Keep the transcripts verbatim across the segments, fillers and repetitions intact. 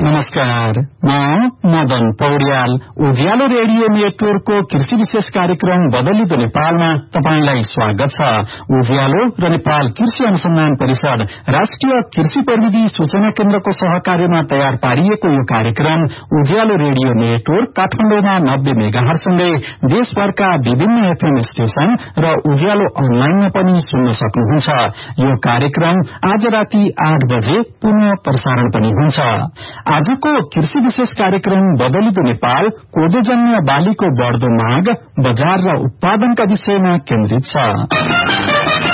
नमस्कार, म मदन पौड्याल। उज्यालो रेडियो नेटवर्कको कृषि विशेष कार्यक्रम बदलिदो नेपालमा तपाईंलाई स्वागत छ। उज्यालो र नेपाल कृषि अनुसन्धान परिषद राष्ट्रिय कृषि प्रविधि सूचना केन्द्रको सहकार्यमा तयार पारिएको यो कार्यक्रम उज्यालो रेडियो नेटवर्क काठमाडौँमा नब्बे मेगाहर्जसँगै देशभरका विभिन्न एफएम स्टेशन र उज्यालो अनलाइनमा पनि सुन्न सक्नुहुन्छ। यो कार्यक्रम आज राति आठ बजे पुनः प्रसारण पनि हुन्छ। आजको कृषि विशेष कार्यक्रम बदलिदो नेपाल कोदोजन्य बालीको बढ्दो माग, बजार र उत्पादनका विषयमा केन्द्रित छ।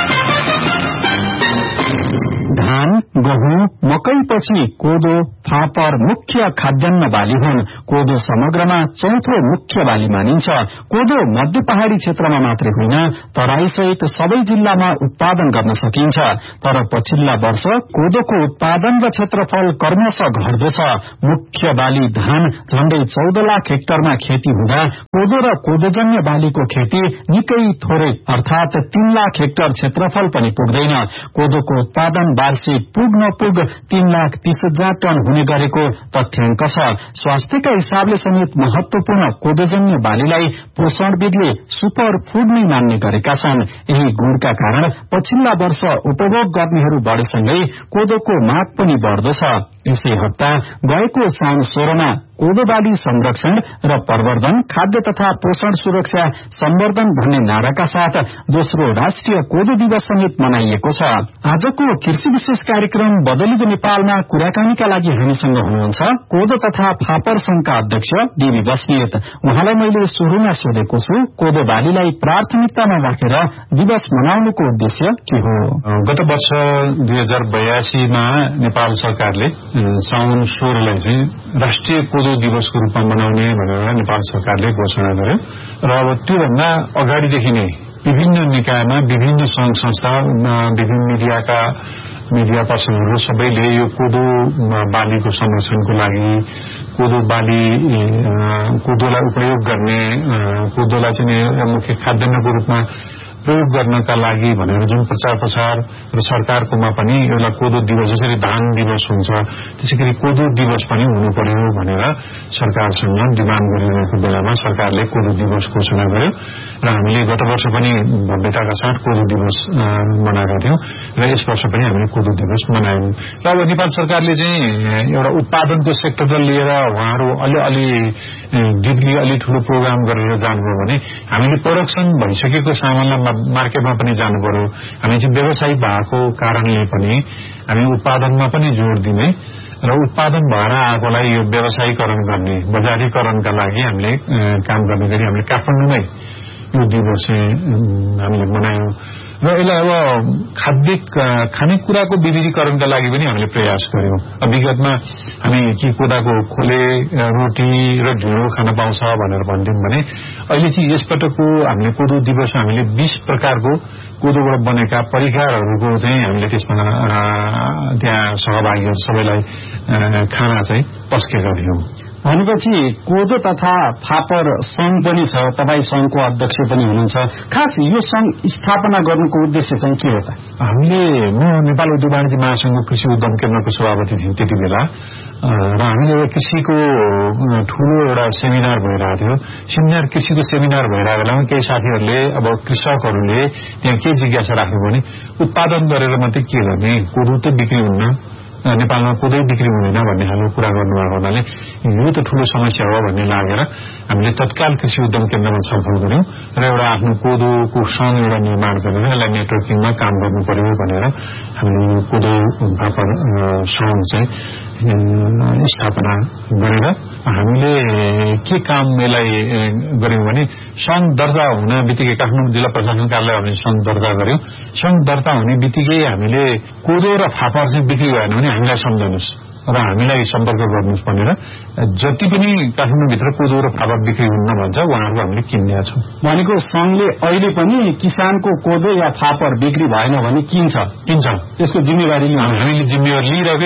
धान, गहुँ, मकै पछि कोदो, फापर मुख्य खाद्यान्न बाली हुन्। कोदो समग्रमा चौथो मुख्य बाली मानिन्छ। कोदो मध्य पहाड़ी क्षेत्रमा मात्रै होइन, तराई सहित सबै जिल्लामा उत्पादन गर्न सकिन्छ। तर पछिल्ला वर्ष कोदोको उत्पादन र क्षेत्रफल क्रमशः घट्दो छ। मुख्य बाली धान झण्डै चौध लाख हेक्टरमा खेती हुँदा कोदो र कोदोजन्य बालीको खेती निकै थोरै अर्थात तीन लाख हेक्टर क्षेत्रफल पनि पुग्दैन। कोदोको उत्पादन वार्षिक पुग नपुग तीन लाख तीस हजार टन हुने गरेको तथ्याङ्क छ। स्वास्थ्यका हिसाबले समेत महत्वपूर्ण कोदोजन्य बालीलाई पोषणविदले सुपर फूड नै मान्ने गरेका छन्। यही गुणका कारण पछिल्ला वर्ष उपभोग गर्नेहरू बढेसँगै कोदोको माग पनि बढ्दो छ। यसै हप्ता गएको साउन सोह्रमा कोदो बाली संरक्षण र प्रवर्धन, खाद्य तथा पोषण सुरक्षा सम्वर्धन भन्ने नाराका साथ दोस्रो राष्ट्रिय कोदो दिवस समेत मनाइएको छ। आजको कृषि विशेष कार्यक्रम बदलिदो नेपालमा कुराकानीका लागि हामीसँग हुनुहुन्छ कोदो तथा फापर संघका अध्यक्ष डीबी बस्नेत। उहाँलाई मैले सुरुमा सोधेको छु, कोदो बालीलाई प्राथमिकतामा राखेर दिवस मनाउनुको उद्देश्य के हो? गत वर्ष दुई हजार बयासीमा नेपाल सरकारले साउन सोह्रलाई चाहिँ राष्ट्रिय कोदो दिवसको रूपमा मनाउने भनेर नेपाल सरकारले घोषणा गर्यो र अब त्योभन्दा अगाडिदेखि नै विभिन्न निकायमा, विभिन्न संघ संस्था, विभिन्न मिडियाका मिडिया पर्सनहरू सबैले यो कोदो बालीको संरक्षणको लागि, कोदो बाली कोदोलाई उपयोग गर्ने, कोदोलाई चाहिँ मुख्य खाद्यान्नको रूपमा प्रयोग गर्नका लागि भनेर जुन प्रचार प्रसार र सरकारकोमा पनि एउटा कोदो दिवस जसरी धान दिवस हुन्छ त्यसैगरी कोदो दिवस पनि हुनु पर्यो भनेर सरकारसँग डिमान्ड गरिरहेको बेलामा सरकारले कोदो दिवस घोषणा गर्यो र हामीले गत वर्ष पनि भव्यताका साथ कोदो दिवस मनाएका थियौं र यस वर्ष पनि हामीले कोदो दिवस मनायौं। र अब नेपाल सरकारले चाहिँ एउटा उत्पादनको सेक्टरलाई लिएर उहाँहरू अलि अलि डिपली अलि ठूलो प्रोग्राम गरेर जानुभयो भने हामीले प्रोडक्सन भइसकेको सामानलाई मार्केटमा पनि जानु पर्यो। हामी चाहिँ व्यवसायिक भएको कारणले पनि हामी उत्पादनमा पनि जोड़ दिने र उत्पादन भएर आएकोलाई यो व्यवसायीकरण गर्ने, बजारीकरणका लागि हामीले काम गर्ने गरी हामीले काठमाडौँमै यो दिवस हामीले मनायौं र यसलाई अब खाद्य खानेकुराको विविधीकरणका लागि पनि हामीले प्रयास गर्यौं। विगतमा हामी के कोदाको खोले, रोटी र ढिँडो खान पाउँछ भनेर भन्थ्यौं भने अहिले चाहिँ यसपटकको हामीले कोदो दिवस हामीले बीस प्रकारको कोदोबाट बनेका परिकारहरूको चाहिँ हामीले त्यसमा त्यहाँ सहभागीहरू सबैलाई खाना चाहिँ पस्केका थियौं। भनेपछि कोदो तथा फापर संघ पनि छ, तपाईँ संघको अध्यक्ष पनि हुनुहुन्छ। खास यो संघ स्थापना गर्नुको उद्देश्य चाहिँ के हो त? हामीले म नेपाल उद्योग वाणिज्य महासंघको कृषि उद्यम केन्द्रको सभापति थिएँ त्यति बेला र हामीले एउटा कृषिको ठूलो एउटा सेमिनार भइरहेको थियो। सेमिनार कृषिको सेमिनार भइरहेको बेलामा केही साथीहरूले अब कृषकहरूले त्यहाँ के जिज्ञासा राख्नु भने उत्पादन गरेर मात्रै के गर्ने, कोदो त बिक्री हुन्न, नेपालमा कोदै बिक्री हुँदैन भन्ने खालको कुरा गर्नुभएको हुनाले यो त ठूलो समस्या हो भन्ने लागेर हामीले तत्काल कृषि उद्यम केन्द्रमा छलफल गर्यौं र एउटा आफ्नो कोदोको संघ एउटा निर्माण गरेर यसलाई नेटवर्किङमा काम गर्नु पर्यो भनेर हामीले कोदो फापर संघ चाहिँ स्थापना गरेर हामीले के काम यसलाई गर्यौं भने संघ दर्ता हुन बित्तिकै काठमाडौँ जिल्ला प्रशासन कार्यालय हामीले संघ दर्ता गर्यौं। संघ दर्ता हुने बित्तिकै हामीले कोदो र फापर चाहिँ बिक्री भएन भने हामीलाई सम्झनुहोस् र हामीलाई सम्पर्क गर्नुहोस् भनेर जति पनि काठमाडौँभित्र कोदो र फापर बिक्री हुन्न भन्छ उहाँहरूको हामीले किन्ने छौं। भनेको संघले अहिले पनि किसानको कोदो या फापर बिक्री भएन भने किन्छ किन्छ त्यसको जिम्मेवारी हामीले जिम्मेवारी लिइरहेकै छौं।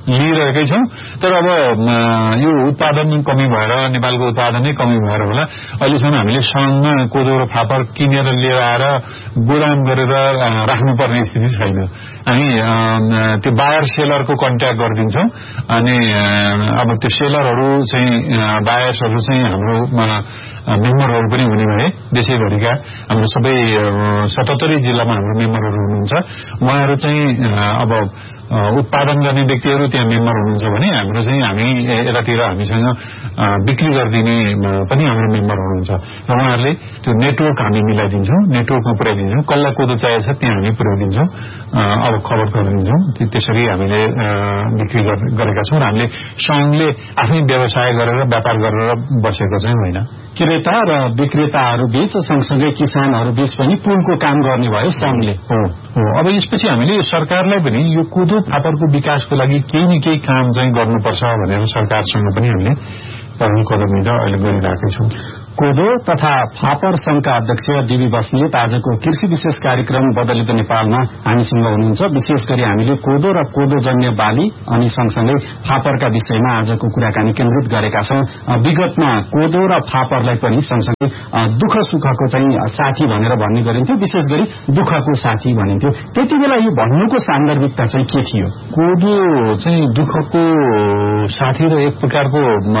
लिइरहेकै छौं। तर अब यो उत्पादन कमी भएर नेपालको उत्पादनै कमी भएर होला अहिलेसम्म हामीले सङ्घमा कोदो र फापर किनेर लिएर आएर गोदाम गरेर राख्नुपर्ने स्थिति छैन। हामी त्यो बायर सेलरको कन्ट्याक्ट गरिदिन्छौं अनि अब त्यो सेलरहरू चाहिँ बायर्सहरू चाहिँ हाम्रो मेम्बरहरू पनि हुने भए देशैभरिका हाम्रो सबै सतहत्तरी जिल्लामा हाम्रो मेम्बरहरू हुनुहुन्छ। उहाँहरू चाहिँ अब उत्पादन गर्ने व्यक्तिहरू त्यहाँ मेम्बर हुनुहुन्छ भने हाम्रो चाहिँ हामी यतातिर हामीसँग बिक्री गरिदिने पनि हाम्रो मेम्बर हुनुहुन्छ र उहाँहरूले त्यो नेटवर्क हामी मिलाइदिन्छौं, नेटवर्कमा पुर्याइदिन्छौं, कसलाई कोदो चाहिएको छ त्यहाँ हामी पुर्याइदिन्छौं, अब खबर गरिदिन्छौं। त्यसरी हामीले बिक्री गरेका छौं र हामीले सङ्घले आफ्नै व्यवसाय गरेर व्यापार गरेर बसेको चाहिँ होइन। क्रेता र विक्रेताहरू बीच सँगसँगै किसानहरू बीच पनि पुलको काम गर्ने भयो सङ्घले। हो हो अब यसपछि हामीले सरकारलाई पनि यो कोदो फापरको विकासको लागि केही न केही काम चाहिँ गर्नुपर्छ भनेर सरकारसँग पनि हामीले पहल कदमी त अहिले गरिरहेकै छौं। कोदो तथा फापर संघका अध्यक्ष डीबी बस्नेत आजको कृषि विशेष कार्यक्रम बदलिँदो नेपालमा हामीसँग हुनुहुन्छ। विशेष गरी हामीले कोदो र कोदोजन्य बाली अनि सँगसँगै फापरका विषयमा आजको कुराकानी केन्द्रित गरेका छौं। विगतमा कोदो र फापरलाई पनि सँगसँगै दुःख सुखको चाहिँ साथी भनेर भन्ने गरिन्थ्यो, विशेष गरी दुःखको साथी भनिन्थ्यो। त्यति बेला यो भन्नुको सान्दर्भिकता चाहिँ के थियो? कोदो चाहिँ दुःखको साथी र एक प्रकारको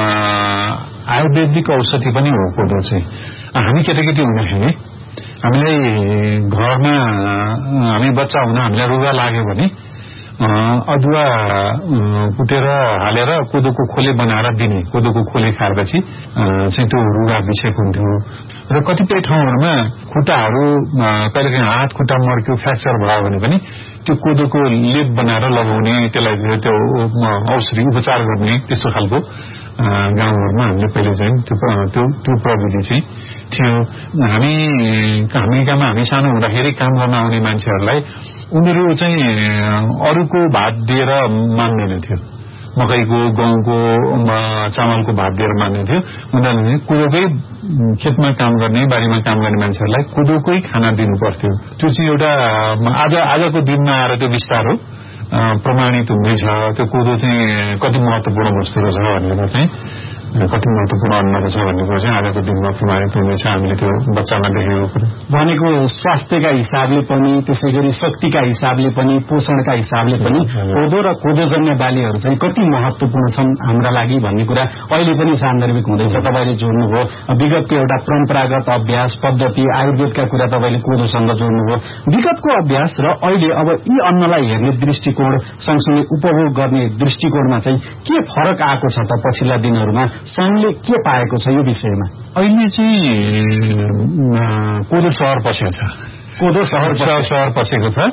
आयुर्वेदिक औषधि पनि हो कोदो चाहिँ। हामी केटाकेटी हुँदाखेरि हामीलाई घरमा हामी बच्चा हुन हामीलाई रुगा लाग्यो भने अदुवा कुटेर हालेर कोदोको खोले बनाएर दिने, कोदोको खोले खाएपछि चाहिँ त्यो रुगा बिसेको हुन्थ्यो। र कतिपय ठाउँहरूमा खुट्टाहरू कहिलेकाहीँ हात खुट्टा मर्क्यो फ्र्याक्चर भयो भने पनि त्यो कोदोको लेप बनाएर लगाउने, त्यसलाई त्यो औषधि उपचार गर्ने त्यस्तो खालको गाउँहरूमा हामीले पहिले चाहिँ त्यो त्यो प्रविधि चाहिँ थियो। हामी हामी काममा हामी सानो हुँदाखेरि काम गर्न आउने मान्छेहरूलाई उनीहरू चाहिँ अरूको भात दिएर मान्दैन थियो, मकैको गहुँको चामलको भात दिएर मान्ने थियो। उनीहरूले कोदोकै खेतमा काम गर्ने बारीमा काम गर्ने मान्छेहरूलाई कोदोकै खाना दिनु पर्थ्यो। त्यो चाहिँ एउटा आज आजको दिनमा आएर त्यो विस्तार हो प्रमाणित हुँदैछ। त्यो कोदो चाहिँ कति महत्वपूर्ण वस्तु रहेछ भनेर चाहिँ कति महत्वपूर्ण अन्न रहेछ भन्ने कुरो चाहिँ आजको दिनमा प्रमाणित हुँदैछ। हामीले त्यो बच्चामा देखेको कुरो भनेको स्वास्थ्यका हिसाबले पनि, त्यसै गरी शक्तिका हिसाबले पनि, पोषणका हिसाबले पनि कोदो र कोदोजन्य बालीहरू चाहिँ कति महत्वपूर्ण छन् हाम्रा लागि भन्ने कुरा अहिले पनि सान्दर्भिक हुँदैछ। तपाईँले जोड्नुभयो विगतको एउटा परम्परागत अभ्यास पद्धति आयुर्वेदका कुरा तपाईँले कोदोसँग जोड्नुभयो। विगतको अभ्यास र अहिले अब यी अन्नलाई हेर्ने दृष्टिकोण सँगसँगै उपभोग गर्ने दृष्टिकोणमा चाहिँ के फरक आएको छ त पछिल्ला दिनहरूमा? संघले के पाएको छ यो विषयमा? अहिले चाहिँ कोदो सहर पसेको छ, कोदो सहर सहर पसेको छ।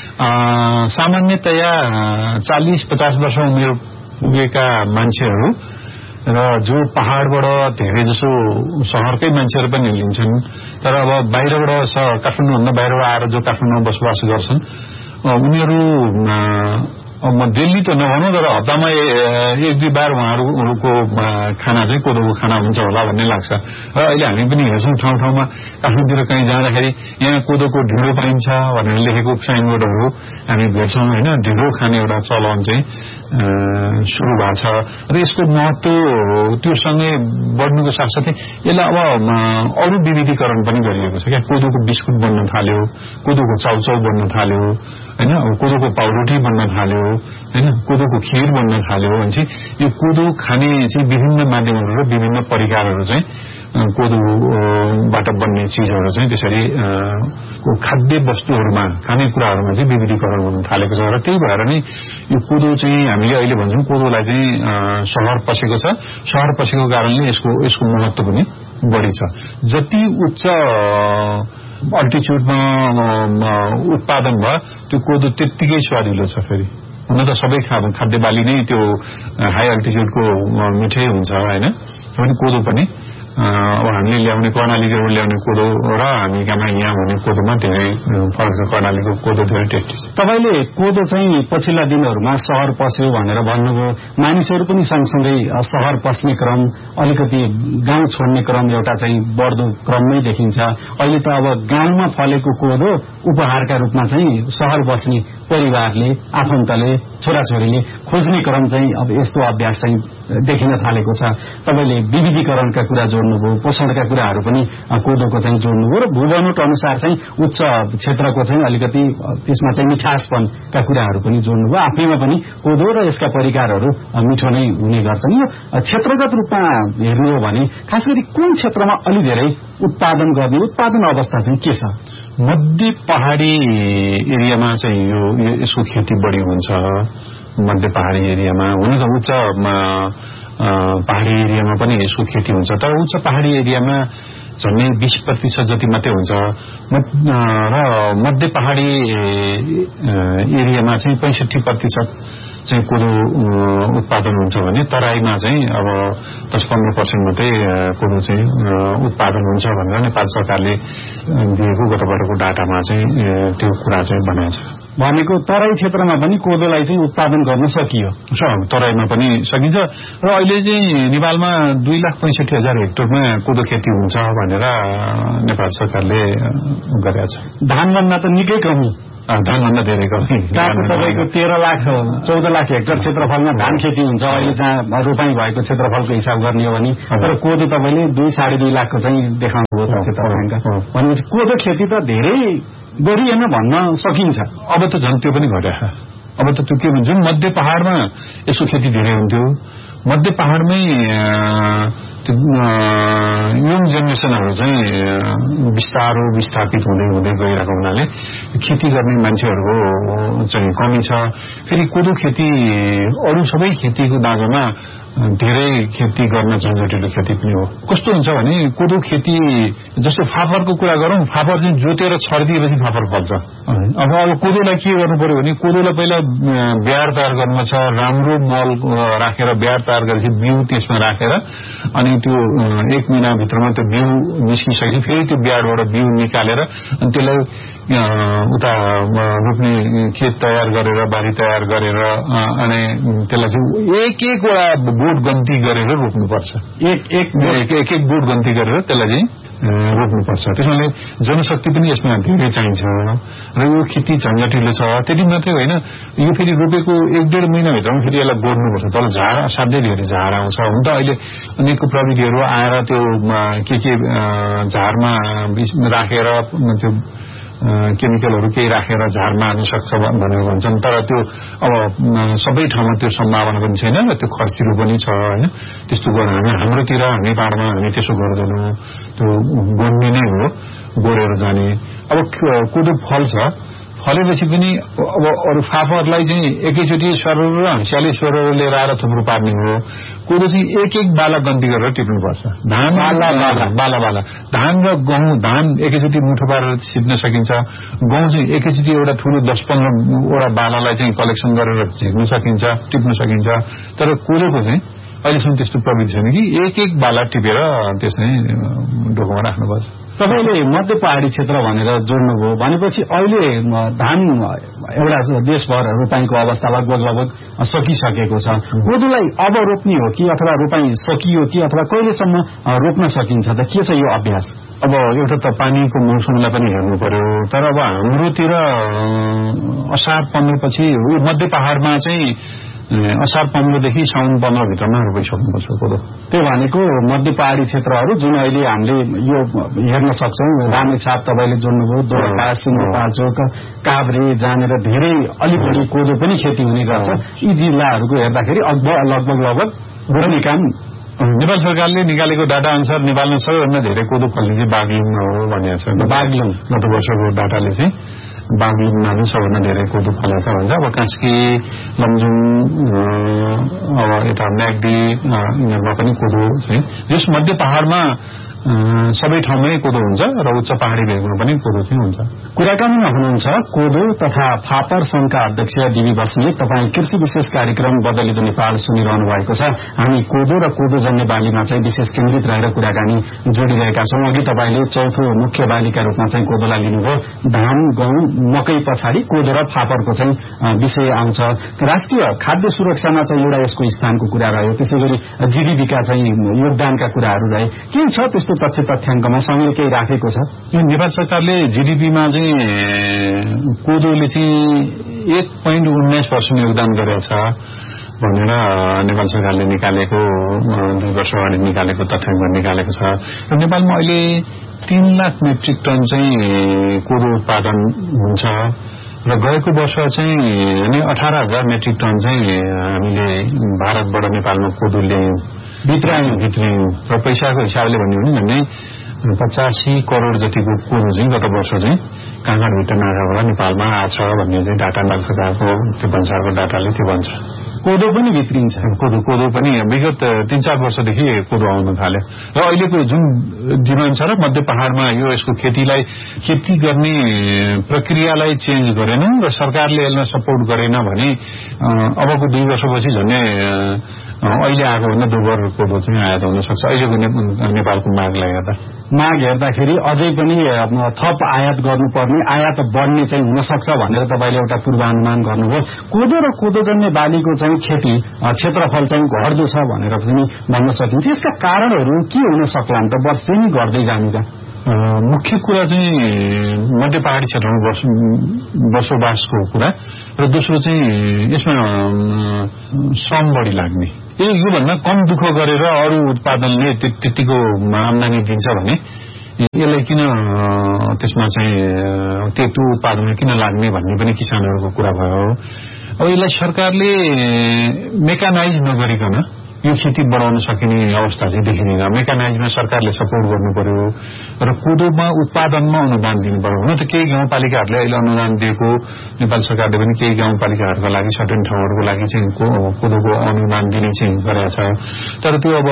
सामान्यतया चालीस पचास वर्ष उमेर पुगेका मान्छेहरू र जो पहाड़बाट धेरै जसो सहरकै मान्छेहरू पनि लिन्छन्, तर अब बाहिरबाट काठमाडौँभन्दा बाहिरबाट आएर जो काठमाडौँमा बसोबास गर्छन् उनीहरू म दिल्ली त नभनौँ तर हप्तामा एक दुई बार उहाँहरूको खाना चाहिँ कोदोको खाना हुन्छ होला भन्ने लाग्छ। र अहिले हामी पनि हेर्छौँ ठाउँ ठाउँमा काठमाडौँतिर कहीँ जाँदाखेरि यहाँ कोदोको ढिँडो पाइन्छ भनेर लेखेको साइनबोर्डहरू हामी भेट्छौँ होइन। ढिँडो खाने एउटा चलन चाहिँ सुरु भएको छ र यसको महत्व त्योसँगै बढ्नुको साथसाथै यसलाई अब अरू विविधीकरण पनि गरिएको छ क्या। कोदोको बिस्कुट बन्न थाल्यो, कोदोको चाउचाउ बन्न थाल्यो होइन, अब कोदोको पाउरोटी बन्न थाल्यो होइन, कोदोको खीर बन्न थाल्यो भनेपछि यो कोदो खाने चाहिँ विभिन्न माध्यमहरू र विभिन्न परिकारहरू चाहिँ कोदोबाट बन्ने चिजहरू चाहिँ त्यसरी खाद्य वस्तुहरूमा खानेकुराहरूमा चाहिँ विविधीकरण हुन थालेको छ। र त्यही भएर नै यो कोदो चाहिँ हामीले अहिले भन्छौँ कोदोलाई चाहिँ सहर पसेको छ। सहर पसेको कारणले यसको यसको महत्व पनि बढी छ। जति उच्च अल्टिच्युडमा उत्पादन भयो त्यो कोदो त्यत्तिकै स्वादिलो छ। फेरि हुन त सबै खाद्य बाली नै त्यो हाई अल्टिच्युडको मिठै हुन्छ होइन, भने कोदो पनि अब हामीले ल्याउने कर्णालीबाट ल्याउने कोदो र हामी कहाँ यहाँ हुने कोदोमा धेरै फरक छ। कर्णालीको कोदो धेरै टेस्टी छ। तपाईँले कोदो चाहिँ पछिल्ला दिनहरूमा सहर पस्यो भनेर भन्नुभयो, मानिसहरू पनि सँगसँगै सहर पस्ने क्रम अलिकति गाउँ छोड्ने क्रम एउटा चाहिँ बढ्दो क्रममै देखिन्छ। अहिले त अब गाउँमा फलेको कोदो उपहारका रूपमा चाहिँ शहर बस्ने परिवारले आफन्तले छोराछोरीले खोज्ने क्रम चाहिँ अब यस्तो अभ्यास चाहिँ देखिन थालेको छ। तपाईले विविधीकरणका कुरा जोड्नुभयो, पोषणका कुराहरू पनि कोदोको चाहिँ जोड्नुभयो र भूबनोट अनुसार चाहिँ उच्च क्षेत्रको चाहिँ अलिकति त्यसमा चाहिँ मिठासपनका कुराहरू पनि जोड्नुभयो। आफैमा पनि कोदो र यसका परिकारहरू मिठो नै हुने गर्छन्। यो क्षेत्रगत रूपमा हेर्नु हो भने खास गरी कुन क्षेत्रमा अलि धेरै उत्पादन गर्ने उत्पादन अवस्था चाहिँ के छ? मध्य पहाडी एरियामा चाहिँ यो यसको खेती बढी हुन्छ। मध्य पहाडी एरियामा हुन त उच्च पहाडी एरियामा पनि यसको खेती हुन्छ, तर उच्च पहाडी एरियामा झन्डै बीस प्रतिशत जति मात्रै हुन्छ र मध्य पहाडी एरियामा चाहिँ पैंसठी प्रतिशत चाहिँ कोदो उत्पादन हुन्छ भने तराईमा चाहिँ अब दस पन्ध्र पर्सेन्ट मात्रै कोदो चाहिँ उत्पादन हुन्छ भनेर नेपाल सरकारले दिएको गत वर्षको डाटामा चाहिँ त्यो कुरा चाहिँ बनाएको छ। भनेको तराई क्षेत्रमा पनि कोदोलाई चाहिँ उत्पादन गर्न सकियो। तराईमा पनि सकिन्छ र अहिले चाहिँ नेपालमा दुई लाख पैंसठी हजार हेक्टरमा कोदो खेती हुन्छ भनेर नेपाल सरकारले गरेको छ। धानभन्दा त निकै कमी, धानभन्दा धेरै कमी। तपाईँको तेह्र लाख चौध लाख हेक्टर क्षेत्रफलमा धान खेती हुन्छ अहिले जहाँ रोपाई भएको क्षेत्रफलको हिसाब गर्ने हो भने, तर कोदो तपाईँले दुई साढे दुई लाखको चाहिँ देखाउनु भयो क्षेत्रफलका। भनेपछि कोदो खेती त धेरै गरिएन भन्न सकिन्छ। अब त झन् त्यो पनि घट्या। अब त त्यो के भन्छ, मध्य पहाड़मा यसको खेती धेरै हुन्थ्यो। मध्य पहाड़मै यङ जेनेरेसनहरू चाहिँ बिस्तारो विस्थापित हुँदै हुँदै गइरहेको हुनाले खेती गर्ने मान्छेहरूको चाहिँ कमी छ। फेरि कोदो खेती अरू सबै खेतीको दाँजोमा धेरै खेती गर्न झन्झटिलो खेती पनि हो। कस्तो हुन्छ भने कोदो खेती जस्तो फापरको कुरा गरौं, फापर चाहिँ जोतेर छरिदिएपछि फापर फल्छ। अब अब कोदोलाई के गर्नु पर्यो भने कोदोलाई पहिला ब्याड तयार गर्नु छ, राम्रो मल राखेर ब्याड तयार गरेपछि बिउ त्यसमा राखेर अनि त्यो एक महिनाभित्रमा त्यो बिउ निस्किसकेपछि फेरि त्यो ब्याडबाट बिउ निकालेर अनि त्यसलाई उता रोप्ने खेत तयार गरेर बारी तयार गरेर अनि त्यसलाई चाहिँ एक एकवटा बोट गन्ती गरेर रोप्नुपर्छ। एक एक एक एक बोट गन्ती गरेर त्यसलाई चाहिँ रोप्नुपर्छ। त्यसैले जनशक्ति पनि यसमा धेरै चाहिन्छ र यो खेती झन्झटिलो छ। त्यति मात्रै होइन, यो फेरि रोपेको एक डेढ महिनाभित्रमा फेरि यसलाई गोड्नुपर्छ। तर झार असाध्यै धेरै झार आउँछ। हुन त अहिले अनेकको प्रविधिहरू आएर त्यो के के झारमा राखेर त्यो केमिकलहरू केही राखेर झारमा हाल्न सक्छ भनेर भन्छन्, तर त्यो अब सबै ठाउँमा त्यो सम्भावना पनि छैन र त्यो खर्चिलो पनि छ हैन। त्यस्तो गर्न हामी हाम्रोतिर नेपालमा हामी त्यसो गर्दैनौँ। त्यो गोड्ने नै हो, गोडेर जाने। अब कोदो फल्छ, फलेपछि पनि अब अरू फापरलाई चाहिँ एकैचोटि स्वरल र हँसियाले स्वरल लिएर आएर थुप्रो पार्ने हो। कोदो चाहिँ एक एक बाला गन्ती गरेर टिप्नुपर्छ। धान बाला बाला बाला बाला धान र गहुँ, धान एकैचोटि मुठो पारेर छिप्न सकिन्छ। गहुँ चाहिँ एकैचोटि एउटा ठूलो दस पन्ध्रवटा बालालाई चाहिँ कलेक्सन गरेर झिक्न सकिन्छ, टिप्न सकिन्छ। तर कोदोको चाहिँ अहिलेसम्म त्यस्तो प्रविधि छैन कि एक एक बाला टिपेर त्यसै ढोकामा राख्नुपर्छ। तपाईले मध्य पहाडी क्षेत्र भनेर जोड्नुभयो भनेपछि अहिले धान एउटा देशभर रोपाईको अवस्था लगभग लगभग सकिसकेको छ। कोदोलाई अब रोप्ने हो कि अथवा रोपाई सकियो कि अथवा कहिलेसम्म रोप्न सकिन्छ त? के छ यो अभ्यास? अब एउटा त पानीको मौसमलाई पनि हेर्नु पर्यो। तर अब हाम्रोतिर असार पन्ध्र पछि मध्य पहाडमा चाहिँ असार पन्ध्रदेखि साउन पन्ध्र भित्रमा रोपिसक्नुपर्छ कोदो। त्यो भनेको मध्य पहाडी क्षेत्रहरू जुन अहिले हामीले यो हेर्न सक्छौं, रामेछाप तपाईले जोड्नुभयो, दोलखा, सिंहपाल्चोक, काभ्रे जानेर धेरै अलि बढी कोदो पनि खेती हुने गर्छ। यी जिल्लाहरूको हेर्दाखेरि लगभग लगभग रोप्ने काम नेपाल सरकारले निकालेको डाटा अनुसार नेपालमा सबैभन्दा धेरै कोदो फल्ने चाहिँ बागलुङमा हो भनिएको छ। बागलुङ गत वर्षको डाटाले चाहिँ बागलुङमा पनि सबभन्दा धेरै कोदो फलेको हुन्छ। अब कास्की, लमजुङ, अब यता म्याग्दी यिनीहरूमा पनि कोदो चाहिँ जस मध्य पहाडमा सबै ठाउँमै कोदो हुन्छ र उच्च पहाडी भेगमा पनि कोदो चाहिँ हुन्छ। कुराकानीमा हुनुहुन्छ कोदो तथा फापर संघका अध्यक्ष डीबी बस्नेत। तपाईँ कृषि विशेष कार्यक्रम बदलिदो नेपाल सुनिरहनु भएको छ। हामी कोदो र कोदोजन्य बालीमा चाहिँ विशेष केन्द्रित रहेर कुराकानी जोडिरहेका छौं। अघि तपाईले चौथो मुख्य बालीका रूपमा चाहिँ कोदोलाई लिनुभयो। धान, गहुँ, मकै पछाडि कोदो र फापरको चाहिँ विषय आउँछ। राष्ट्रिय खाद्य सुरक्षामा चाहिँ एउटा यसको स्थानको कुरा रह्यो। त्यसैगरी जीडीपीका चाहिँ योगदानका कुराहरू रहे। के छ त्यस्तो त्यस्तो तथ्य तथ्याङ्कमा सँगै केही राखेको छ? नेपाल सरकारले जीडीपीमा चाहिँ कोदोले चाहिँ एक पोइन्ट उन्नाइस पर्सेन्ट योगदान गरेको छ भनेर नेपाल सरकारले निकालेको दुई वर्ष अगाडि निकालेको तथ्याङ्क निकालेको छ। र नेपालमा अहिले तीन लाख मेट्रिक टन चाहिँ कोदो उत्पादन हुन्छ र गएको वर्ष चाहिँ अनि अठार हजार मेट्रिक टन चाहिँ हामीले भारतबाट नेपालमा कोदो ल्यायौं, भित्रायौं भित्रायौं र पैसाको हिसाबले भन्यो भने पचासी करोड़ जतिको कोदो चाहिँ गत वर्ष चाहिँ काँगडभित्र नागाबाट नेपालमा आछ भन्ने चाहिँ डाटा नेपाल सरकारको त्यो भन्सारको डाटाले त्यो भन्छ। कोदो पनि भित्रिन्छ। कोदो कोदो पनि विगत तीन चार वर्षदेखि कोदो आउन थाल्यो र अहिलेको जुन डिमान्ड छ र मध्य पहाड़मा यो यसको खेतीलाई खेती गर्ने प्रक्रियालाई चेन्ज गरेन र सरकारले यसलाई सपोर्ट गरेन भने अबको दुई वर्षपछि झन्डै अहिले आएको भन्दा दोब्बर कोदो चाहिँ आयात हुन सक्छ। अहिलेको नेपालको मागलाई हेर्दा माग हेर्दाखेरि अझै पनि थप आयात गर्नुपर्ने, आयात बढ्ने चाहिँ हुन सक्छ भनेर तपाईले एउटा पूर्वानुमान गर्नुभयो। कोदो र कोदोजन्य बालीको चाहिँ खेती क्षेत्रफल चाहिँ घट्दो छ भनेर पनि भन्न सकिन्छ। यसका कारणहरू के हुन सक्लान् त वर्षै नै घट्दै जानुका? मुख्य कुरा चाहिँ मध्य पहाडी क्षेत्रमा बसोबासको कुरा र दोस्रो चाहिँ यसमा श्रम बढी लाग्ने। यो भन्दा कम दुःख गरेर अरू उत्पादनले त्यतिको आमदानी दिन्छ भने यसलाई किन त्यसमा चाहिँ त्यो उत्पादनमा किन लाग्ने भन्ने पनि किसानहरूको कुरा भयो। अब यसलाई सरकारले मेकानाइज नगरिकन यो खेती बढाउन सकिने अवस्था चाहिँ देखिँदैन। मेकानाइजमा सरकारले सपोर्ट गर्नु पर्यो र कोदोमा उत्पादनमा अनुदान दिनु पर्यो। हुन त केही गाउँपालिकाहरूले अहिले अनुदान दिएको, नेपाल सरकारले पनि केही गाउँपालिकाहरूका लागि सर्टेन ठाउँहरूको लागि चाहिँ कोदोको अनुदान दिने चाहिँ गरेको छ। तर त्यो अब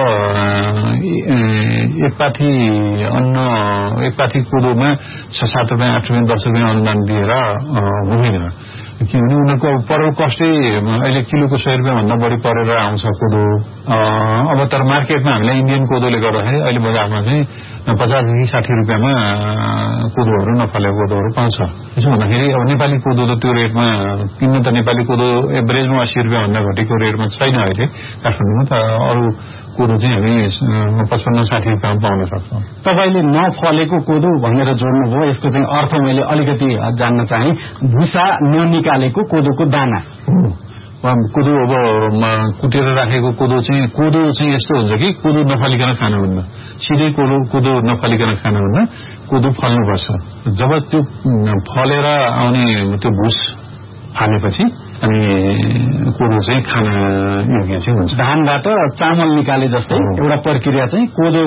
एक पाथी अन्न एक पाथी कोदोमा छ सात रुपियाँ आठ रुपियाँ दस रुपियाँ अनुदान दिएर हुँदैन, किनभने उनीहरूको परल कस्टै अहिले किलोको सय रुपियाँ भन्दा बढी परेर आउँछ कोदो। अब तर मार्केटमा हामीलाई इन्डियन कोदोले गर्दाखेरि अहिले बजारमा चाहिँ पचासदेखि साठी रुपियाँमा कोदोहरू नफलेको कोदोहरू पाउँछ। त्यसो भन्दाखेरि अब नेपाली कोदो त त्यो रेटमा किन्न त नेपाली कोदो एभरेजमा अस्सी रुपियाँ भन्दा घटेको रेटमा छैन अहिले काठमाडौँमा। त अरू कोदो चाहिँ हामी पचपन्न साठी रुपियाँमा पाउन सक्छौँ। तपाईँले नफलेको कोदो भनेर जोड्नुभयो, यसको चाहिँ अर्थ मैले अलिकति जान्न चाहे। भुसा ननिकालेको कोदोको दाना कोदो अब कुटेर राखेको कोदो चाहिँ कोदो चाहिँ यस्तो हुन्छ कि कोदो नफलिकन खानुहुन्न, सिधै कोदो कोदो नफलिकन खानुहुन्न, कोदो फल्नुपर्छ। जब त्यो फलेर आउने त्यो भुस फालेपछि अनि कोदो चाहिँ खान योग्य चाहिँ हुन्छ। धानबाट चामल निकाले जस्तै एउटा प्रक्रिया चाहिँ कोदो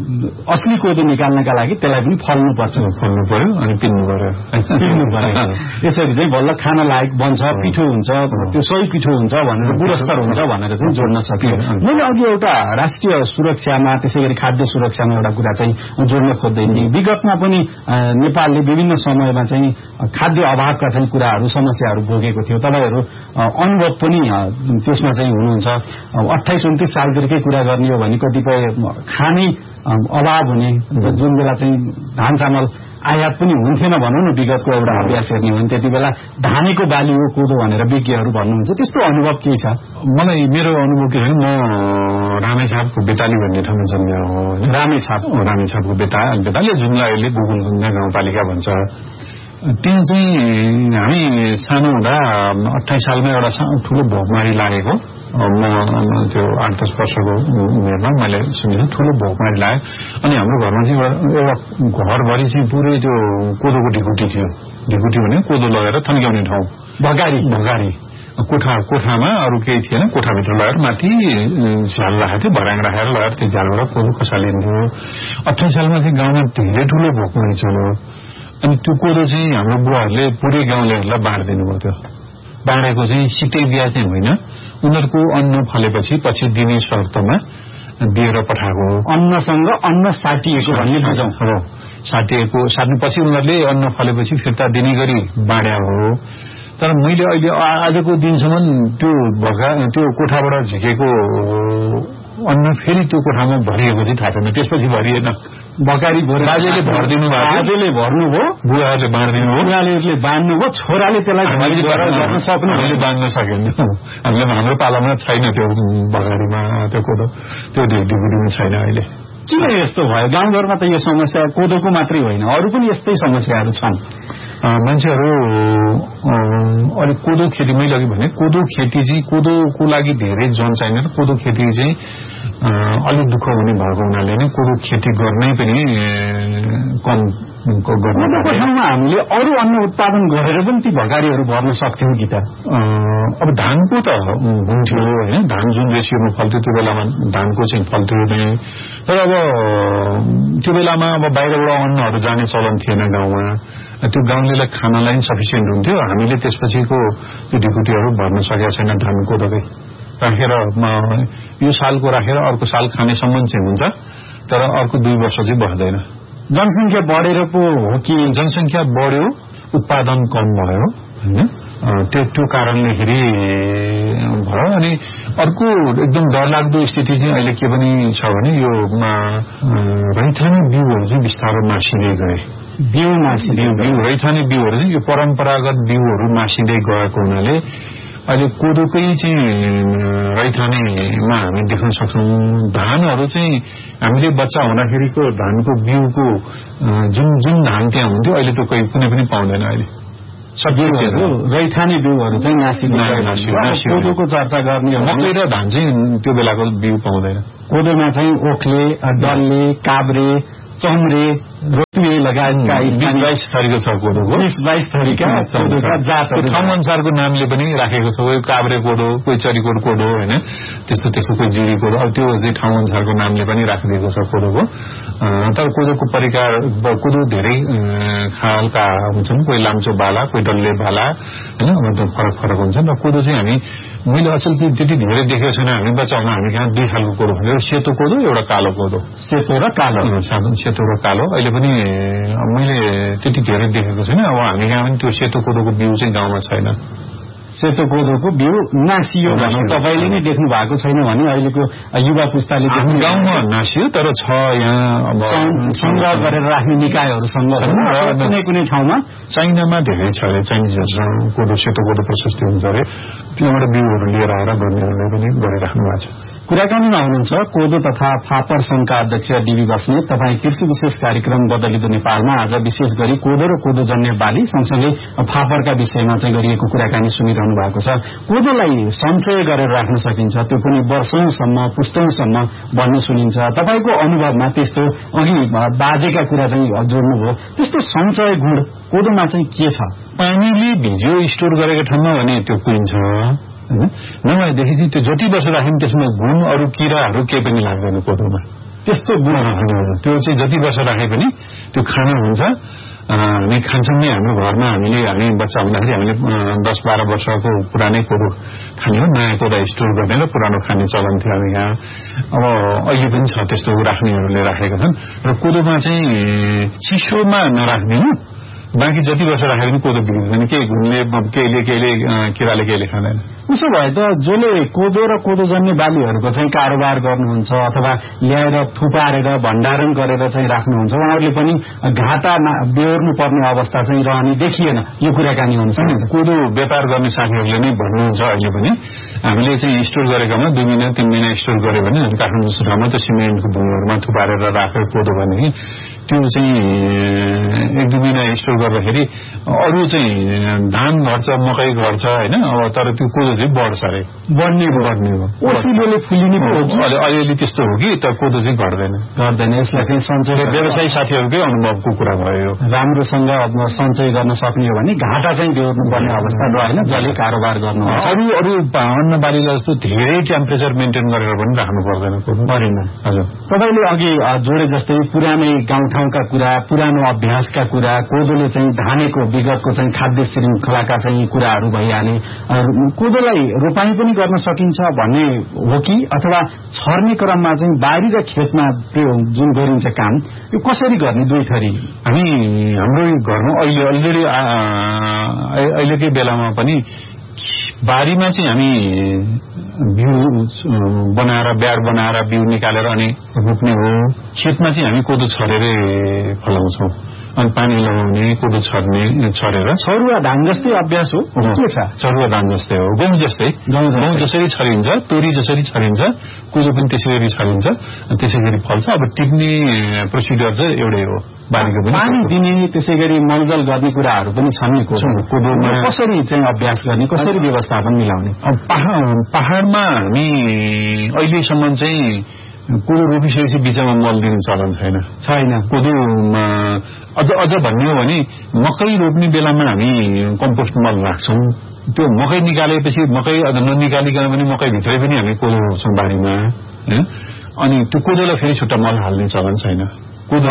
असली कोदो निकाल्नका लागि त्यसलाई पनि फल्नु पर्छ, फल्नु पर्यो अनि पिन्नु पर्यो पिन्नु पर्यो यसरी चाहिँ बल्ल खान लायक बन्छ, पिठो हुन्छ, त्यो सही पिठो हुन्छ भनेर गुणस्तर हुन्छ भनेर चाहिँ जोड्न सकियो। मैले अघि एउटा राष्ट्रिय सुरक्षामा त्यसै गरी खाद्य सुरक्षामा एउटा कुरा चाहिँ जोड्न खोज्दै थिएँ। विगतमा पनि नेपालले विभिन्न समयमा चाहिँ खाद्य अभावका चाहिँ कुराहरू समस्याहरू भोगेको थियो। तपाईहरू अनुभव पनि त्यसमा चाहिँ हुनुहुन्छ। अट्ठाइस उन्तिस सालतिरकै कुरा गर्ने हो भने कतिपय खाने अभाव हुने, जुन बेला चाहिँ धान चामल आयात पनि हुन्थेन भनौँ न, विगतको एउटा अभ्यास हेर्ने हो भने त्यति बेला धानेको बाली हो कोदो भनेर विज्ञहरू भन्नुहुन्छ। त्यस्तो अनुभव के छ? मलाई मेरो अनुभव के छ, म रामेछापको बेताली भन्ने ठाउँमा जन्मेको हो। रामेछाप रामेछापको बेता बेताली जुनलाई अहिले गुगुलगुङ्गा गाउँपालिका भन्छ। त्यहाँ चाहिँ हामी सानो हुँदा अट्ठाइस सालमा एउटा ठुलो भोकमारी लागेको, म त्यो आठ दस वर्षको उमेरमा मैले सुनेको ठुलो भोकमारी लाग्यो। अनि हाम्रो घरमा चाहिँ एउटा घरभरि चाहिँ पुरै त्यो कोदोको ढिकुटी थियो। ढिकुटी भने कोदो लगेर थन्क्याउने ठाउँ, भगारी भगारी कोठा कोठामा अरू केही थिएन, कोठाभित्र लगेर माथि झ्याल राखेको थियो, भर्याङ राखेर लगेर त्यो झ्यालबाट कोदो खसालिन्थ्यो। अट्ठाइस सालमा चाहिँ गाउँमा धेरै ठुलो भोकमारी चल्यो। अनि त्यो कोदो चाहिँ हाम्रो बुवाहरूले पुरै गाउँलेहरूलाई बाँडिदिनु भयो। त्यो बाँडेको चाहिँ सिटै बिहा चाहिँ होइन, उनीहरूको अन्न फलेपछि पछि दिने शर्तमा दिएर पठाएको। अन्नसँग अन्न साटिएको भन्ने बुझौँ हो, साटिएको साट्नेपछि उनीहरूले अन्न फलेपछि फिर्ता दिने गरी बाँड्या हो। तर मैले अहिले आजको दिनसम्म त्यो भगा त्यो कोठाबाट झिकेको अन्न फेरि त्यो कोठामा भरिएको चाहिँ थाहा छैन। त्यसपछि भरिएन, भकारी बाजेले भरिदिनु भयो, बाजेले भर्नुभयो, बुवाहरूले बाँडिदिनु हो, बुवाले बाँध्नुभयो, छोराले त्यसलाई गर्न सक्नु, हामीले बाँध्न सकेन। हामीले हाम्रो पालामा छैन त्यो भगारीमा त्यो कोदो, त्यो ढिकुटीमा छैन अहिले। किन यस्तो भयो? गाउँघरमा त यो समस्या कोदोको मात्रै होइन, अरू पनि यस्तै समस्याहरू छन्। मान्छेहरू अलिक कोदो खेती, मैले अघि भने कोदो खेती चाहिँ कोदोको लागि धेरै जन चाहिँदैन। कोदो खेती चाहिँ अलिक दुःख हुने भएको हुनाले नै कोदो खेती गर्नै पनि कम गर्नु। ठाउँमा हामीले अरू अन्न उत्पादन गरेर पनि ती भगाडीहरू भर्न सक्थ्यौँ कि त? अब धानको त हुन्थ्यो होइन, धान जुन रेसियोमा फल्थ्यो त्यो बेलामा धानको चाहिँ फल्थ्यो नै। तर अब त्यो बेलामा अब बाहिरबाट अन्नहरू जाने चलन थिएन गाउँमा, त्यो गाउँलेलाई खानालाई सफिसियन्ट हुन्थ्यो। हामीले त्यसपछिको त्यो ढिकुटीहरू भर्न सकेका छैन धान कोदोकै राखेर, यो सालको राखेर अर्को साल खानेसम्म चाहिँ हुन्छ, तर अर्को दुई वर्ष चाहिँ बढ्दैन। जनसङ्ख्या बढेर पो हो कि? जनसङ्ख्या बढ्यो, उत्पादन कम भयो होइन, त्यो त्यो कारणले फेरि भयो। अनि अर्को एकदम डरलाग्दो स्थिति चाहिँ अहिले के पनि छ भने यो रैथाने बिउहरू चाहिँ बिस्तारै मासिँदै गए। बिउ मासिँदै बिउ रैथाने बिउहरू चाहिँ यो परम्परागत बिउहरू मासिँदै गएको हुनाले अहिले कोदोकै चाहिँ रैथानेमा हामी देख्न सक्छौँ। धानहरू चाहिँ हामीले बच्चा हुँदाखेरिको धानको बिउको जुन जुन धान त्यहाँ हुन्थ्यो अहिले त्यो कोही कुनै पनि पाउँदैन। अहिले सब्जीहरू रैथाने बिउहरू चाहिँ नासिँदै, कोदोको चर्चा गर्ने मकै र धान चाहिँ त्यो बेलाको बिउ पाउँदैन। कोदोमा चाहिँ ओखले, डल्ले, काभ्रे, चम्रे, रोपिए लगायतका बाइस थरीको छ कोदोको, बिस बाइस थरीका कोदोका जातहरू ठाउँ अनुसारको नामले पनि राखेको छ। कोही काभ्रे कोदो, कोही चरीकोट कोदो होइन, त्यस्तो त्यस्तो कोही जिरी कोदो, अब त्यो चाहिँ ठाउँ अनुसारको नामले पनि राखिदिएको छ कोदोको। तर कोदोको परिकार कोदो धेरै खालका हुन्छन्, कोही लाम्चो बाला, कोही डल्ले बाला होइन, मतलब फरक फरक हुन्छन्। र कोदो चाहिँ हामी मैले अचेल त्यति धेरै देखेको छैन। हामी बच्चामा हामी कहाँ दुई खालको कोदो हुन्छ, एउटा सेतो कोदो, एउटा कालो कोदो। सेतो र कालो, सेतो र कालो अहिले पनि मैले त्यति धेरै देखेको छैन। अब हामी कहाँ पनि त्यो सेतो कोदोको बिउ चाहिँ गाउँमा छैन। सेतो कोदोको बिउ नासियो भनौँ, तपाईँले नै देख्नु भएको छैन भने अहिलेको युवा पुस्ताले देख्नु। गाउँमा नासियो तर छ यहाँ, अब संग्रह गरेर राख्ने निकायहरूसँग कुनै कुनै ठाउँमा। चाइनामा धेरै छ अरे, चाइनिजहरूसँग कोदो सेतो कोदो प्रशस्ति हुन्छ अरे, त्यहाँबाट बिउहरू लिएर आएर गर्नेहरूले पनि गरिराख्नु भएको छ। कुराकानीमा हुनुहुन्छ कोदो तथा फापर संघका अध्यक्ष डीबी बस्नेत। तपाईँ कृषि विशेष कार्यक्रम बदलिदो नेपालमा आज विशेष गरी कोदो र कोदोजन्य बाली सँगसँगै फापरका विषयमा चाहिँ गरिएको कुराकानी सुनिरहनु भएको छ। कोदोलाई सञ्चय गरेर राख्न सकिन्छ, त्यो पनि वर्षौंसम्म पुस्तौंसम्म भन्ने सुनिन्छ। तपाईँको अनुभवमा त्यस्तो, अघि बाजेका कुरा चाहिँ जोड्नुभयो, त्यस्तो सञ्चय गुण कोदोमा चाहिँ के छ? पानीले भिजियो स्टोर गरेको ठाउँमा भने त्यो कुहिन्छ, नभएदेखि चाहिँ त्यो जति वर्ष राख्यौँ त्यसमा घुन अरू किराहरू केही पनि लाग्दैन कोदोमा। त्यस्तो गुण त्यो चाहिँ जति वर्ष राखे पनि त्यो खाना हुन्छ। हामी खान्छौँ नै, हाम्रो घरमा हामीले हामी बच्चा हुँदाखेरि हामीले दस बाह्र वर्षको पुरानै कोदो खाने हो, नयाँ कोदो स्टोर गर्ने र पुरानो खाने चलन थियो हामी यहाँ। अब अहिले पनि छ त्यस्तो राख्नेहरूले राखेका छन्। र कोदोमा चाहिँ चिसोमा नराख्दिनु, बाँकी जति वर्ष राखे पनि कोदो बिग्रिँदैन, केही घुनले केहीले केहीले किराले केहीले खाँदैन। उसो भए त जसले कोदो र कोदोजन्य बालीहरूको चाहिँ कारोबार गर्नुहुन्छ अथवा ल्याएर थुपारेर भण्डारण गरेर चाहिँ राख्नुहुन्छ, उहाँहरूले पनि घाटा बेहोर्नु पर्ने अवस्था चाहिँ रहने देखिएन। यो कुराकानी हुन्छ नि, कोदो व्यापार गर्ने साथीहरूले नै भन्नुहुन्छ अहिले पनि हामीले चाहिँ स्टोर गरेकोमा दुई महिना तीन महिना स्टोर गर्यो भने काठमाडौँ सुरुमा त सिमेन्टको भूमिहरूमा थुपारेर राखेको कोदो भने त्यो चाहिँ एक दुई महिना स्टोर गर्दाखेरि अरू चाहिँ धान घट्छ, मकै घट्छ होइन। अब तर त्यो कोदो चाहिँ बढ्छ अरे, बढ्ने बढ्ने हो, ओसिलोले फुलिने हो। अलिअलि त्यस्तो हो कि तर कोदो चाहिँ घट्दैन घट्दैन यसलाई चाहिँ सञ्चय व्यवसायी साथीहरूकै अनुभवको कुरा भयो। राम्रोसँग सञ्चय गर्न सक्ने हो भने घाटा चाहिँ बेहोर्नु पर्ने अवस्था रहेन जसले कारोबार गर्नु। अरू अरू अन्न बाली जस्तो धेरै टेम्परेचर मेन्टेन गरेर पनि राख्नु पर्दैन कोदो परेन। हजुर, तपाईँले अघि जोडे जस्तै पुरानै गाउँठाउँका कुरा, पुरानो अभ्यासका कुरा, कोदोले चाहिँ धानेको विगतको चाहिँ खाद्य श्रृङ्खलाका चाहिँ कुराहरू भइहाले। कोदोलाई रोपाई पनि गर्न सकिन्छ भन्ने हो कि, अथवा छर्ने क्रममा चाहिँ बारी र खेतमा जुन गरिन्छ काम यो कसरी गर्ने? दुई थरी हामी हाम्रो घरमा अहिले अलरेडी अहिलेकै बेलामा पनि बारीमा चाहिँ हामी बिउ बनाएर ब्याड बनाएर बिउ निकालेर अनि रोप्ने हो। खेतमा चाहिँ हामी कोदो छरेरै फलाउँछौँ। अनि पानी लगाउने कोदो छर्ने छरेर छरुवा धान जस्तै अभ्यास हो के छ छरुवा धान जस्तै हो गहुँ जस्तै गहुँ जसरी छरिन्छ तोरी जसरी छरिन्छ कोदो पनि त्यसरी छरिन्छ त्यसैगरी फल्छ अब टिप्ने प्रोसिडर चाहिँ एउटै हो बारीको पनि पानी दिने त्यसैगरी मलजल गर्ने कुराहरू पनि छन् नि कोदोमा कसरी चाहिँ अभ्यास गर्ने कसरी व्यवस्थापन मिलाउने पहाड़मा हामी अहिलेसम्म चाहिँ कोदो रोपिसकेपछि बिचमा मल दिने चलन छैन छैन कोदोमा अझ अझ भन्ने हो भने मकै रोप्ने बेलामा हामी कम्पोस्ट मल राख्छौं त्यो मकै निकालेपछि मकै अझ ननिकालिकन पनि मकैभित्रै पनि हामी कोदो रोप्छौं बारीमा अनि त्यो कोदोलाई फेरि छुट्टा मल हाल्ने चलन छैन कोदो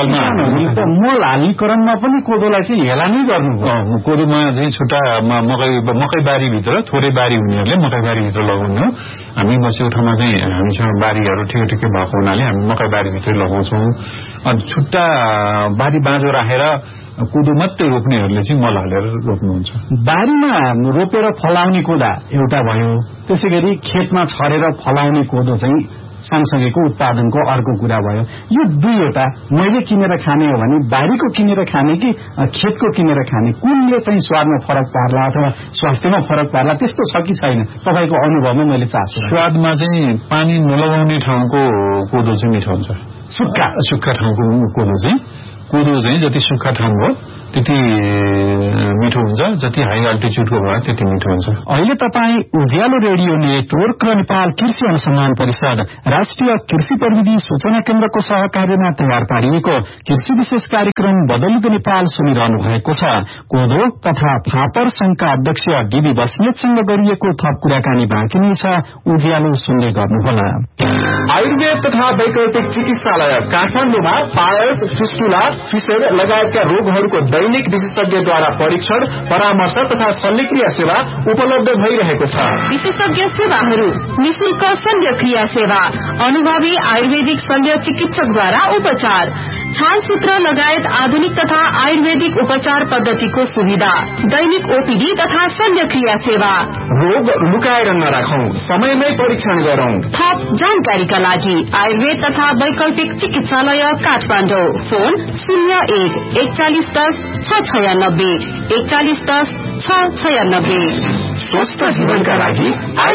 मल हालीकरणमा पनि कोदोलाई चाहिँ हेला नै गर्नु कोदोमा चाहिँ छुट्टा मकै मकै बारीभित्र थोरै बारी हुनेहरूले मकै बारीभित्र लगाउनु हो हामी बसेको ठाउँमा चाहिँ हामीसँग बारीहरू ठिकै ठिकै भएको हुनाले हामी मकै बारीभित्रै लगाउँछौँ अनि छुट्टा बारी बाँझो राखेर कोदो मात्रै रोप्नेहरूले चाहिँ मल हालेर रोप्नुहुन्छ बारीमा रोपेर फलाउने कोदा एउटा भयो त्यसैगरी खेतमा छरेर फलाउने कोदो चाहिँ सँगसँगैको उत्पादनको अर्को कुरा भयो यो दुईवटा मैले किनेर खाने हो भने बारीको किनेर खाने कि खेतको किनेर खाने कुनले चाहिँ स्वादमा फरक पार्ला अथवा स्वास्थ्यमा फरक पार्ला त्यस्तो छ कि छैन तपाईको अनुभवमा मैले चाहन्छु स्वादमा चाहिँ पानी नलगाउने ठाउँको कोदो चाहिँ मिठो हुन्छ सुक्खा सुक्खा ठाउँको कोदो चाहिँ कोदो चाहिँ जति सुक्खा ठाउँ हो त्यति मिठो हुन्छ जति हाई अल्टिट्युडको भयो त्यति मिठो हुन्छ अहिले तपाईँ उज्यालो रेडियो नेटवर्क र नेपाल कृषि अनुसन्धान परिषद राष्ट्रिय कृषि प्रविधि सूचना केन्द्रको सहकार्यमा तयार पारिएको कृषि विशेष कार्यक्रम बदलिँदो नेपाल सुनिरहनु भएको छ कोदो तथा फापर संघका अध्यक्ष डीबी बस्नेतसँग गरिएको थप कुराकानी बाँकी नै छ उज्यालो सुन्दै गर्नुहोला आयुर्वेद तथा वैकल्पिक चिकित्सालय काठमाडौँमा पायल्स फिस्टुला फिसर लगायतका रोगहरूको दैनिक विशेषज्ञद्वारा परीक्षण परामर्श तथा शल्यक्रिया सेवा उपलब्ध भइरहेको छ विशेषज्ञ सेवाहरू निशुल्क शल्यक्रिया सेवा अनुभवी आयुर्वेदिक शल्य चिकित्सकद्वारा उपचार छालसूत्र लगायत आधुनिक तथा आयुर्वेदिक उपचार पद्धतिको सुविधा दैनिक ओपीडी तथा शल्यक्रिया सेवा रोग लुकाएर नराखौं समयमै परीक्षण गरौं थप जानकारीका लागि आयुर्वेद तथा वैकल्पिक चिकित्सालय काठमाडौँ फोन शून्य एक एकचालिस दस छ छयानब्बे एकचालिस दस छ छयानब्बे स्वस्थ जीवनका लागि